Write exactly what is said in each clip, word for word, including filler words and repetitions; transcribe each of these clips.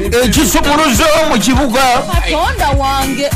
ekisumuluzo mu kibuga Katonda wange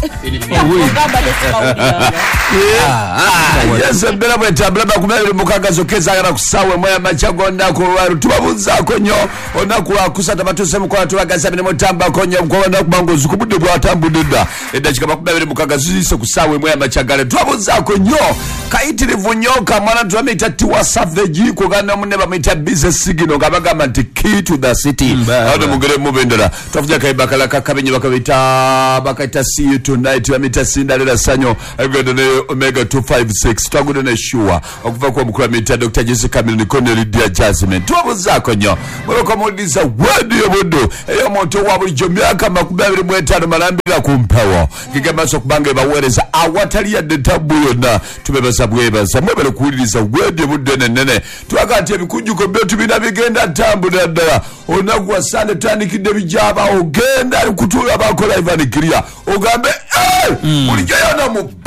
yes mbera bwetambula bakumabiri mukagazo kezagala kusawe moya machagonda ku lwaru tubabuzaako nnyo onaku lwakusata batuse mukola tubagaza bine mutambako nnyo mukobanda kubanga ozikubudde bwatambudde eddakiika makumi mukagazo zise kusawe moya machagale tubabuzaako nnyo kayitirivu nnyo kamwana tubamuyita tiwa savage kuganda munne bamuyita business signal nga bagamba nti key to the city awo mugere mubendera twafuja kaibakala kakabenye bakabita bakaita see you tonight bamuyita Cinderella sanyo agenda ne omega two five six twagude ne sure okuva kwa mukuru amita Doctor Jessica Milne Corneli Dia Jasmine tubabuzaako nnyo muloko mudiza wadi yobudo eyo muntu wa bulijjo myaka makumi abiri mu etaano malambira ku mpawo kigamba so kubanga baweereza awatali yadde tabu yonna tubebasa bwebaza mwebale kuwuliriza wadi yobudo nenene twagati ebikujjuko byetu bina bigenda tambula ddala onaku wa Sande tandikidde bijaba ogenda kutula bakola Ivan Kiria ogambe bulijjo yona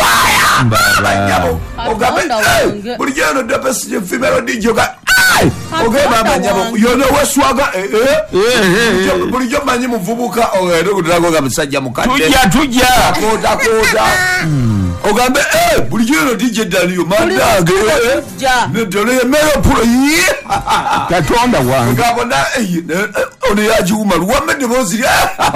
mubaya ogambe bulijjo yona dapesi female D J oga ogema amanyabo yona weswaga bulijjo manyi muvubuka ogenda kutulago nga musajja mukadde tujja tujja koda koda ogambe eh bulijjo yona D J Daniel mandage ne dole mero pulo ye Katonda wange ngabona ono yajiuma luwamede boziri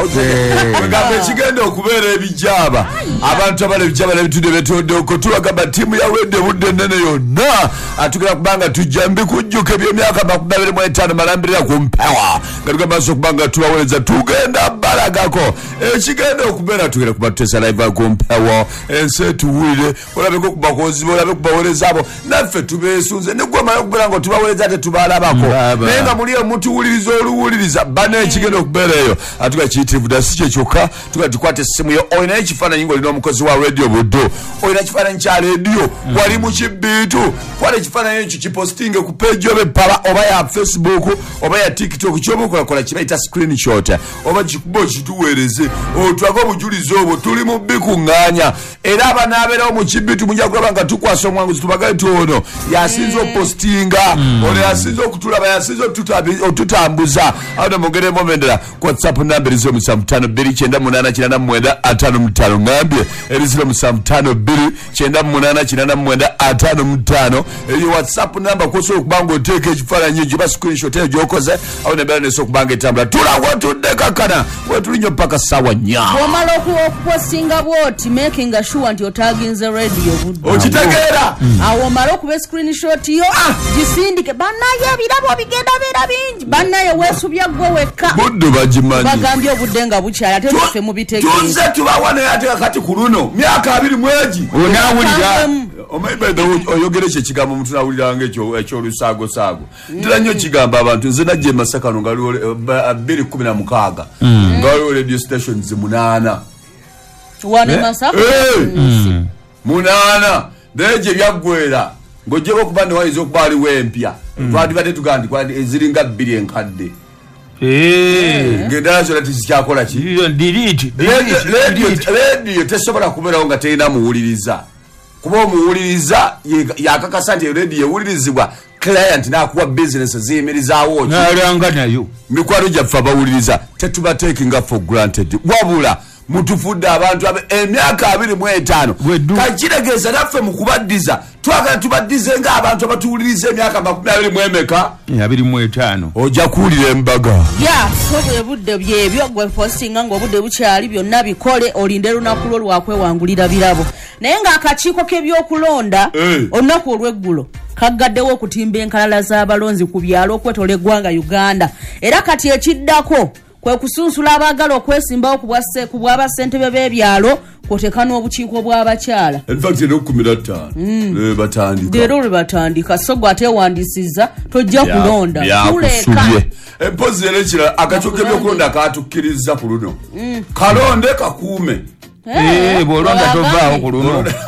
ogambe kigenda okubeera ebijaba abantu abale ebijaba nebitude betodde okotulagamba timu ya wedde budde nene yonna atugera kubanga tujjambi kujjuka ebyemyaka makumi abiri mu etaano malambirira ku mpawa nga tugamba nso kubanga tubaweereza tugenda balagako ekigenda okubeera tugera kuba tutesa live ku mpawa ensi etuwulire olabeko kubakoziba olabe kubaweereza abo naffe tubeesunze negwemala okubeera nga tubaweereza tetubalabako naye nga muli omutuwuliriza oluwuliriza bana ekigenda okubeera eyo atuga kiyitirivu dda si kye kyokka tuga tukwate essimu yo olinayo ekifaananyi ng'olina omukozi wa radio buddo olina ekifaananyi kya radio wali mu kibbiitu kwala ekifaananyi ekyo kipostinge ku peegi oba epala oba ya Facebook oba ya TikTok kyoba okolakola kibayita screenshot oba kikuba okituweereze otwage obujulizi obwo tuli mu bikuŋŋaanya era abanaabeerawo mu kibbiitu mujja kulaba nga tukwasa omwanguzi tubagale tuono yasinza opostinga ono yasinza okutulaba yasinza otutambuza awo mugere momendera ku WhatsApp namba eri zero musanvu ttaano bbiri kyenda munaana kinaana mu mwenda ataano mu ttaano ngambye eri zero musanvu ttaano bbiri kyenda munaana kinaana mu mwenda ataano mu ttaano eyo WhatsApp namba kosobola okubanga oteeka ekifaananyi ekyo ba screenshot eyo gy'okoze awo nebeera nesobola okubanga etambula tulawo tudde kakana wetulinnyo paka ssaawa nnya bw'omala okupostinga bw'oti making sure nti otaginze radio budde okitegeera awo omala okuba screenshot yo gisindike bannaye ebirabo bigenda beera bingi bannaye weesubya gwe wekka budde bagimanyi bagambye obudde nga bukyala ate tuffe mubitegeeza tunze tubawa naye ate kakati ku luno myaka abiri mwegi onaawulira omaibeda oyogere ekyo ekigambo omuntu nawuliranga ekyolusaago-saago ntera nnyo kigamba abantu nze najja emasakano nga bbiri kumi na mukaaga nga waliwo radio stations munaana wane masaka munaana naye gye byaggwera ng'ojjeko okuba ne wayinza okuba waliwo empya twandibadde tugamba nti eziringa bbiri enkadde ng'endala zonna tizikyakola ki rediyo tesobola kubeerawo nga terina muwuliriza kuba omuwuliriza yakakasa nti rediyo ewulirizibwa client n'akuwa business ziyimirizaawo n'alanga nayo mikwano gyaffe abawuliriza tetubateekinga for granted wabula mutufudde abantu emyaka abiri mu etaano kakitegeeza naffe mu kubaddiza twagala tubaddize ng'abantu abatuwuliriza emyaka makumi abiri mu emeka abiri mu etaano ojja kuwulira embaga ya so bwe budde byebyo gwe postinga ng'obudde bukyali byonna bikole olinde lunaku lwo lwakwewangulira birabo naye ng'akakiiko k'ebyokulonda olunaku olw'eggulo kaggaddewo okutimba enkalala z'abalonzi ku byalo okwetola eggwanga Uganda era kati ekiddako kwe kusunsula abaagala okwesimbawo ku bw'abasentebe b'ebyalo kwoteka n'obukiiko bw'abakyala in fact eno kumi na ttaano batandika leero lwe batandika so gwe ateewandisiza tojja kulonda tuleka empozi era ekirala akakiiko k'ebyokulonda kaatukkiriza ku luno kalonde kakuume bw'olonda tovaawo ku luno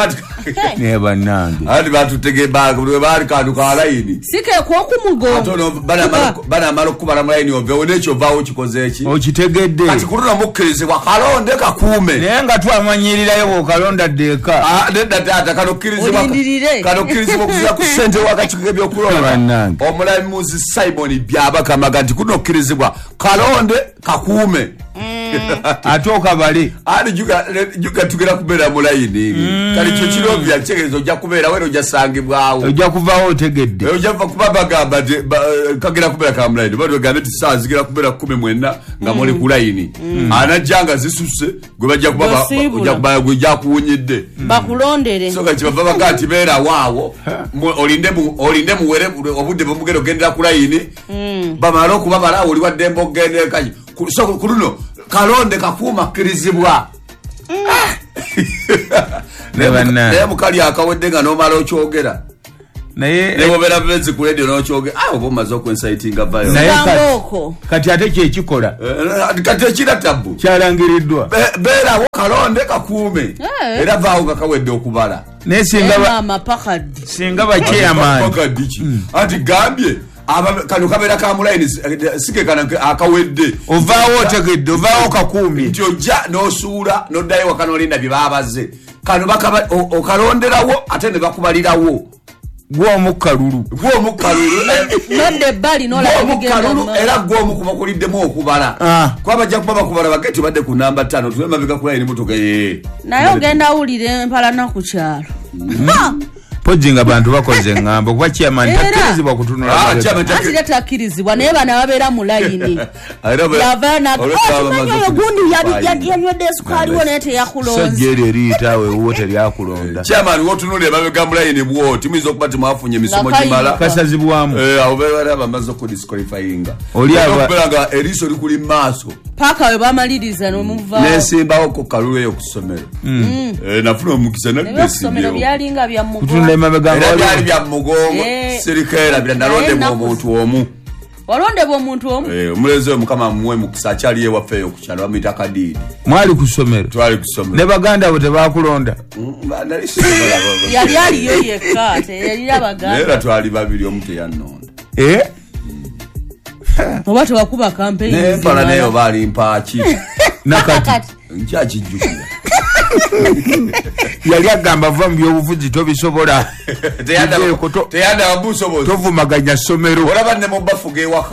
ne bannange ati batutege bag bwe bali kantu ka line sike ko kumugongo atono bana maro bana maro kubala mu line ove onecho vawo kikoze eki okitegedde kati kuruna mukkirizibwa kalonde kakuume naye nga twamanyirirayo bwokalonda ddeeka ah nedda tata kanokkirizibwa kanokkirizibwa okuza ku sente wakachike byokulonda omulamuzi Simon Byabaka magati kunokkirizibwa kalonde kakuume atoka bali ali juga juga tugera kubera mulayini kali cyo kiro bya cyegezo jya kubera wero jya sangibwawo ojja kuvaho otegedde ojja va kubaba gamba kagera kubera ka mulayini bado gambe tisazi gira kubera kumi mwenda nga muli kulayini ana janga zisuse gwe bajja kubaba ojja kubaya gwe jya kuwunyidde bakulondere so kati baba gati bera wawo olinde mu olinde muwere obudde bumugero gendera kulayini bamalo kubabala oli wa dembo gende kaji so kuruno kalonde kakuuma kirizibwa naye mukali akawedde nga n'omala okyogera naye nebobera bezi ku radio n'okyogera ah oba omaze okwensayitinga vayo naye kati ate kyekikola kati ekira tabu kyalangiriddwa beerawo kalonde kakuume era vaawo nga kawedde okubala naye singa bakyeyamaani anti gambye kano kabera ka mulayini sike kana akawedde ovaawo otegedde ovaawo kakuumi nti ojja n'osuula n'oddayo wakanolinda bye baabaze kano bakaba okalonderawo ate ne bakubalirawo gw'omukkalulu gw'omukkalulu nodde ebbali n'olabigendo era gw'omukubakuliddemu okubala kuba bajja kuba bakubala bageti badde ku namba ttaano tuwe mabega ku layini mutuga ye naye ogenda awulira empalana ku kyalo pojinga bantu bakoze ngambo kuba chairman takirizibwa kutunula ati takirizibwa naye bana babera mu line yavana gundi yali yanywedde sukali wona ete yakulonza sajere ritawe wote lyakulonda chairman wotunule babega mu line bwoti mwizo kubati mwafunye emisomo gimala kasazibwamu eh awubera bamaze ku disqualifyinga oli aba kubanga eriso likuli maso paka we bamaliriza no muva nesimbawo ko kalule yo kusomero eh nafuna omukisa na kusomero byalinga bya mugongo era byali bya mugongo sirikera bya nalonde mu omuntu omu walonde bo omuntu omu eh omuleze mukama muwe mukisa kyali ewa feyo kukyalo amita kadidi mwali kusomero twali kusomero ne baganda bo tebakulonda yali yali yo yekka te yali abaganda era twali babiri omuntu yanonda eh oba tewakuba campaign ne pala neyo bali mpachi nakati nchachi jukira yali agamba va mu byobufuzi tobisobola teyanda wabusobozi tovumaganya ssomero olaba ne mu bafuge ewaka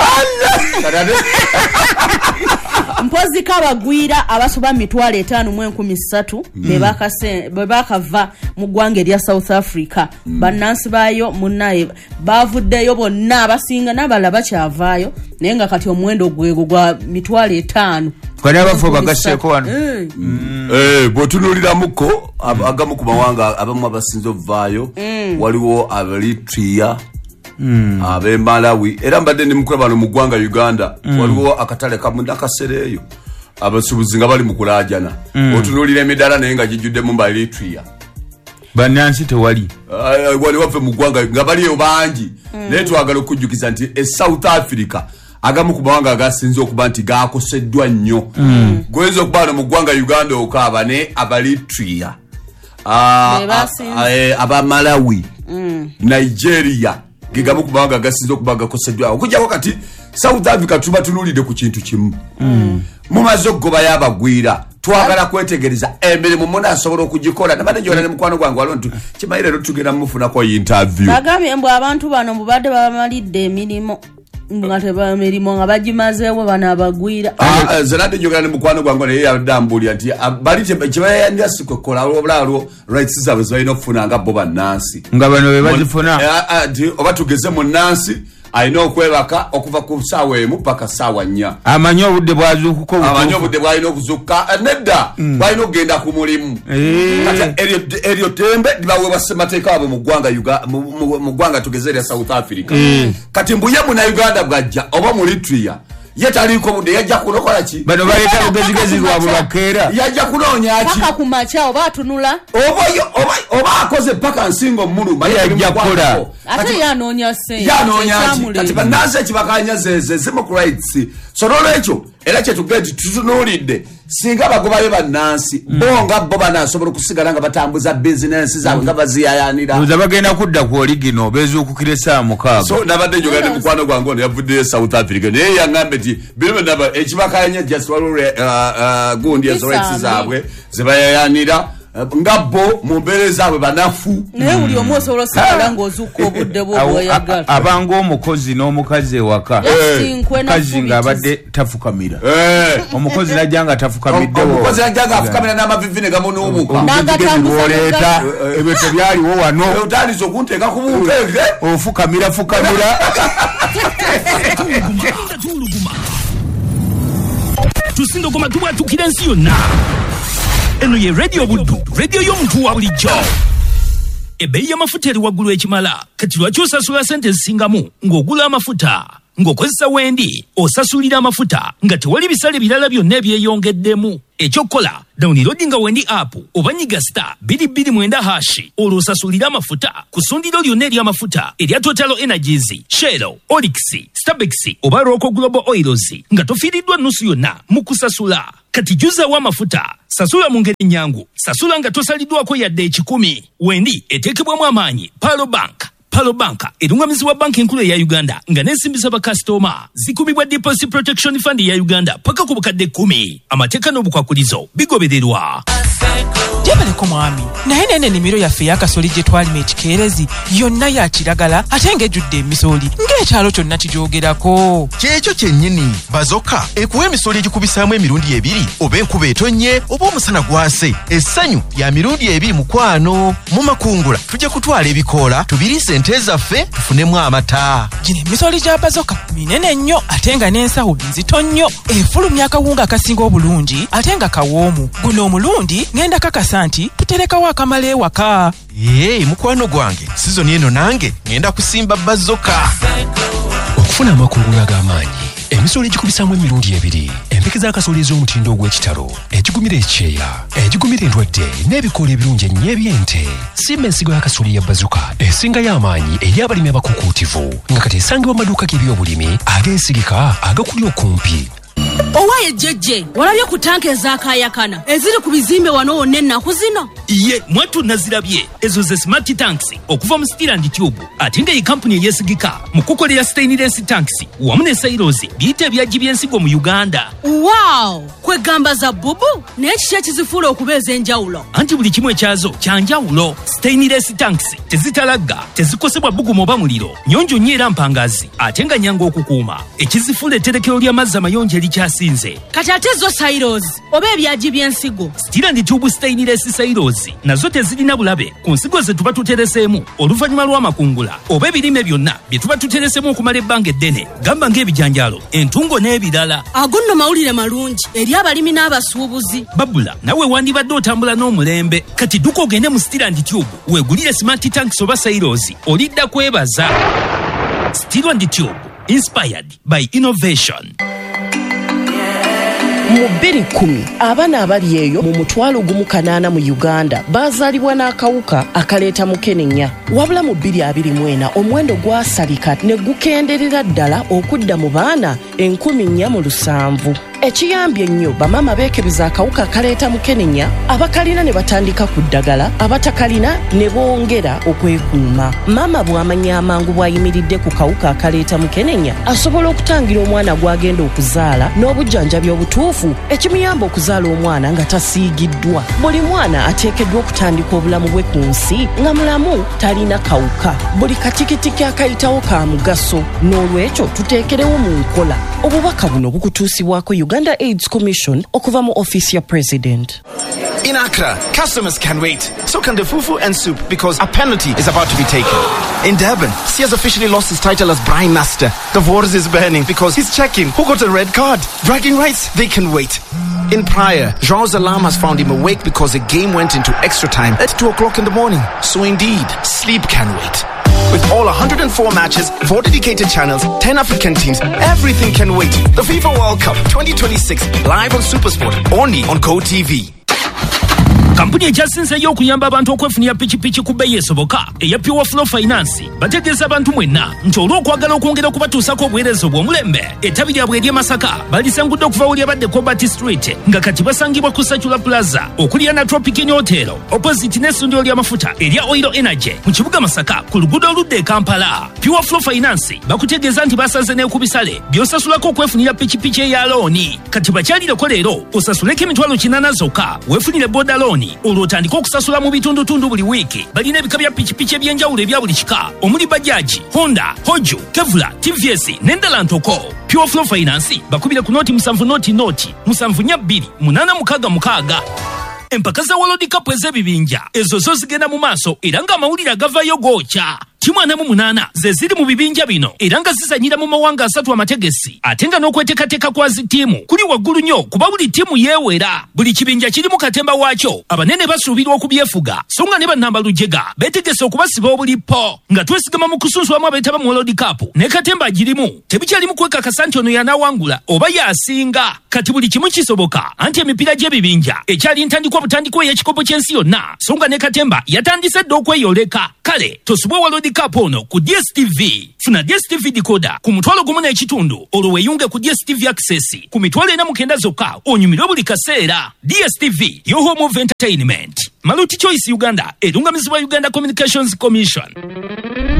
mpozi kabagwira abasoba mitwalo etaano mu enkumi ssatu bwe bakava mu ggwanga erya South Africa bannansi baayo munnaye bavuddeyo bonna abasinga n'abala bakyavaayo naye nga kati omuwendo gwego gwa mitwalo etaano kwani abafo bagaseeko wano eh bwotunuliramuko agamu ku mawanga abamu abasinze ovaayo waliwo Eritrea abe Malawi era mbadde ndi mukula bano mu ggwanga Uganda waliwo akatale kamunda akasereeyo abasubuzi nga bali mu kulajana otunulira emidala naye nga gijjudde mu Eritrea bannansi tewali wali waffe mu ggwanga nga baliyo bangi naye twagala okujjukiza nti e South Africa agamu ku mawanga agasinze okuba nti gakoseddwa nnyo gwenza okuba mu ggwanga Uganda okaaba ne Eritrea aba Malawi Nigeria gigamu ku mawanga agasinze okuba gakoseddwa okujjako kati South Africa tuba tunulidde ku kintu kimu mumaze okugoba y'abagwira twagala kwetegereza emirimu muna asobola okugikola nabadde njogera ne mukwano gwange waliwo nti kimayire ero tugenda mufunako interview bagambye mbu abantu bano mubadde babamalidde emirimu nga tebamirimu nga bagimazeewo bano abagwira zenadde njogera ne mukwano gwange naye yadambulya nti bali kyebayandya sikwekola olwobulaalo rights zaabwe zibalina okufuna nga bo bannansi nga bano be bazifuna oba tugeze mu nnansi alina okwebaka okuva ku ssaawa emu paka ssaawa nnya amanyi obudde bwazuukuka amanyi obudde bwalina okuzuukuka nedda bwalina okugenda ku mulimu kati eryo tembe libaweebwa ssemateeka waabwe mu ggwanga tugeze erya South Africa kati mbuye munauganda bwajja oba mu Eritrea ye taliko budde yajja kunokola ki bano baleeta lugezigezi lwabwe bakeera yajja kunoonya ki paka ku makya oba atunula oba akoze paka nsingo muluma yajja kukola ate yanoonya ssente yanoonya ki kati bannansi ekibakanya zeze democrats so nolwekyo era kyetugenda tutunuulidde singa bagobayo bannansi bo nga bo banaasobola okusigala nga batambuza bizinensi zaabwe nga baziyayanira oza bagenda kudda ku oligino bezuukukira essaawa mukaaga so nabadde njogera ne mukwano gwange ono yavuddeyo South Africa naye yaŋŋambe nti birime naba ekibakayanya just walule gundi ezo rights zaabwe zebayayanira nga bo mu mbeera zaabwe banafu naye buli omu osobola osigala ng'ozuuka obudde bwo bw'oyagala abanga omukozi n'omukazi ewaka kazi ng'abadde tafukamira omukozi najja nga tafukamiddewo omukozi najja nga afukamira n'amavivi ne gamunuubuka oleta ebyo tebyaliwo wano otandise okunteeka ku bunteeke ofukamira fukamira tusindogoma tubwatukira ensi yonna eno ye radio buddu radio y'omuntu wa bulijjo ebbeeyi y'amafuta eri waggulu ekimala kati lwaki osasula sente zisingamu ng'ogula amafuta ng'okozesa wendi osasulira amafuta nga tewali bisale birala byonna ebyeyongeddemu ekyokukola downloadinga wendi app oba nyiga star bbiri bbiri mwenda hashi olwo osasulira amafuta ku ssundiro lyonna ery'amafuta erya Total Energies, Shell, Olix, Starbex oba Roko Global Oils nga tofiiriddwa nnusu yonna mu kusasula. Kati juzawo amafuta sasula mu ngeri nnyangu, sasula nga tosaliddwako yadde ekikumi. Wendi eteekebwamu amaanyi Palo Bank. Palo Bank erungamizibwa banki enkulu eya Uganda nga n'ensimbi z'abakasitoma zikubibwa Deposit Protection Fund ya Uganda paka ku bukadde kkumi. Amateeka n'obukwakulizo bigobererwa. Jebaleko mwami naye nene nimiro yaffe yakasoli gye twalima ekikeerezi yonna ya kiragala ate ng'ejjudde emisoli ng'ekyalo kyonna kijoogerako. Kyekyo kyennyini bazoka ekuwa emisoli egikubisaamu emirundi ebiri oba enkuba etonnye oba omusana gwase essanyu lya mirundi ebiri mukwano. Mu makungula tujja kutwala ebikoola tubiriise ente zaffe tufunemu amata. Gino emisoli gya bazoka minene nnyo ate nga n'ensawo nzito nnyo efulumya akawunga akasinga obulungi ate nga kawoomu. Guno omulundi ngenda kakasa nti tuterekawo akamala ewaka. Ee mukwano gwange sizoni eno nange ngenda kusimba bazoka. Okufuna amakungula ag'amaanyi emisolo egikubisaamu emirundi ebiri empeke z'akasoli ez'omutindo ogw'ekitalo egigumira ekyeya egigumira endwadde n'ebikoola ebirungi ennyo eby'ente. Simba ensigo y'akasoli ya bazuka esingayo amaanyi eri abalimi abakukuutivu nga kati esangibwa mu maduuka g'ebyobulimi ageesigika agakuli okumpi. Owaye jjejje walabye ku tanka ez'akaayakana eziri ku bizimbe wano wonna ennaku zino. Ye mwatu nazirabye ezo ze smart tanks okuva mu Steel and Tube ate nga ye kampuni eyesigika mu kukolera stainless tanks wamu ne silos biyita ebyaggi by'ensigo mu Uganda. Wow, kwegamba za bubu naye kiki ekizifuula okubeeza enjawulo? Anti buli kimu ekyazo kya njawulo. Stainless tanks tezitalagga tezikosebwa bbugumu oba muliro nyonjo nnyo era mpangazi ate nga nyanga okukuuma ekizifuula etterekero ly'amazzi amayonjo erikyasinze. Kati ate zo silos oba ebyaggi by'ensigo Steel and Tube stainless silos nazo tezirina bulabe ku nsigo ze tuba tutereseemu oluvannyuma lw'amakungula oba ebirime byonna bye tuba tutereseemu okumala ebbanga eddene gamba ng'ebijanjaalo entungo n'ebirala. Ago nno mawulire malungi eri abalimi n'abasuubuzi. Babula nawe wandibadde otambula n'omulembe kati dduka ogende mu Steel and Tube weegulire smart tanks oba silos olidda kwebaza. Steel and Tube, inspired by innovation. Mu bbiri kkumi abaana abali eyo mu mutwalo gumu kanaana mu Uganda baazaalibwa n'akawuka akaleeta mukenenya. Wabula mu bbiri abiri mu ena omuwendo gwasalika ne gukenderera ddala okudda mu baana enkumi nnya mu lusanvu. Ekiyambye ennyo bamaama beekebeza akawuka akaleeta mukenenya abakalina ne batandika ku ddagala abatakalina ne bongera okwekuuma. Maama bw'amanya amangu bw'ayimiridde ku kawuka akaleeta mukenenya asobola okutangira omwana gw'agenda okuzaala n'obujjanjabi obutuufu ekimuyamba okuzaala omwana nga tasiigiddwa. Buli mwana ateekeddwa okutandika obulamu bwe ku nsi nga mulamu talina kawuka. Buli katikitiki akayitawo ka mugaso n'olwekyo tuteekerewo mu nkola. Obubaka buno bukutuusibwako Uganda AIDS Commission okuva mu office ya President. In Accra, customers can wait. So can the fufu and soup because a penalty is about to be taken. In Durban, C has officially lost his title as Brine Master. The waters is burning because he's checking who got a red card. Bragging rights, they can wait. In Praia, Jean's alarm has found him awake because the game went into extra time at two o'clock in the morning. So indeed, sleep can wait. With all one hundred four matches, four dedicated channels, ten African teams, everything can wait. The FIFA World Cup twenty twenty-six, live on SuperSport, only on GoTV. kampuni ekyasinzeeyo okuyamba abantu okwefunira pikipiki ku bbeeyi esoboka eya Pure Flow Finance bategeeza abantu mwenna nti olw'okwagala okwongera okubatuusako obuweereza obw'omulembe ettabi lyabwe ery'e Masaka balisangudde okuva wuli abadde Cobalt Street nga kati basangibwa ku Satula Plaza okulya na Tropic Hotel opposite n'essundiro ly'amafuta erya Oil Energy mu kibuga Masaka ku luguudo oludda e Kampala. Pure Flow Finance bakutegeeza nti basaze ne ku bisale by'osasulako okwefunira pikipiki eya looni kati bakyalireko leero osasuleko emitwalo kinaana zokka weefunire boda looni olwo otandika okusasula mu bitundutundu buli wiiki. Balina ebika bya pikipiki eby'enjawulo ebya buli kika omuli Bajaaji, Honda, Hoju, Kevlar, T V S n'endala ntoko. Pure Flow Finance bakubire ku noti musanvu noti noti musanvu nnya bbiri munaana mukaaga mukaaga. Empaka za World Cup ez'ebibinja ezo zo zigenda mu maaso era ng'amawulire agavayo gookya. Timu ana mu munaana ze ziri mu bibinja bino era nga zizanyira mu mawanga asatu amategesi ate nga n'okweteekateeka kwa zi ttiimu kuli waggulu nnyo kuba buli ttiimu yeewera. Buli kibinja kirimu katemba waakyo abanene basuubirwa okubyefuga so nga ne bannamba lujega beetegese okubasiba obulipo nga twesigama mu kusunsulwamu abeetaba mu World Cup ne katemba agirimu tebikyalimu kwekakasa nti ono y'anaawangula oba y'asinga. Kati buli kimu kisoboka anti emipiira gy'ebibinja ekyali ntandikwa butandikwa ey'ekikopo ky'ensi yonna so nga ne katemba yatandise dda okweyoleka. Kale tosubwe World Cup ono ku D S T V. Funa D S T V decoder ku mutwalo gumu n'ekitundu olwo weeyunge ku D S T V Access ku mitwalo ena mu kenda zokka onyumirwe buli kaseera. D S T V yo home of entertainment. Maluti Choice Uganda erungamizibwa Uganda Communications Commission.